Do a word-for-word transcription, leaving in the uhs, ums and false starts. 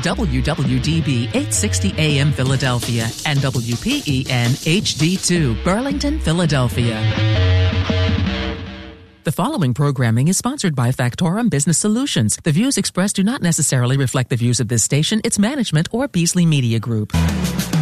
W W D B eight sixty A M Philadelphia and W P E N H D two Burlington, Philadelphia. The following programming is sponsored by Factorum Business Solutions. The views expressed do not necessarily reflect the views of this station, its management, or Beasley Media Group.